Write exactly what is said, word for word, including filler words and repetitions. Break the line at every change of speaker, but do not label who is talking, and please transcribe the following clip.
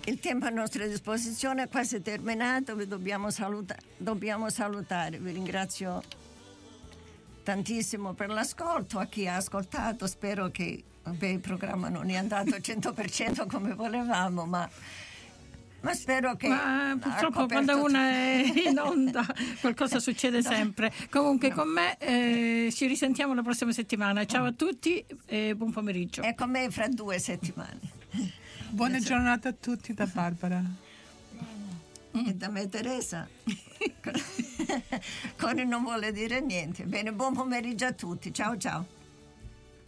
il tempo a nostra disposizione è quasi terminato, vi dobbiamo, saluta- dobbiamo salutare. Vi ringrazio tantissimo per l'ascolto, a chi ha ascoltato. Spero che beh, il programma non è andato al cento per cento come volevamo, ma, ma spero che
ma purtroppo quando uno è in onda qualcosa succede sempre. Comunque no. Con me eh, ci risentiamo la prossima settimana. Ciao a tutti e buon pomeriggio.
E con me fra due settimane.
Buona giornata a tutti da Barbara
e da me Teresa. Cori non vuole dire niente. Bene, buon pomeriggio a tutti. Ciao ciao.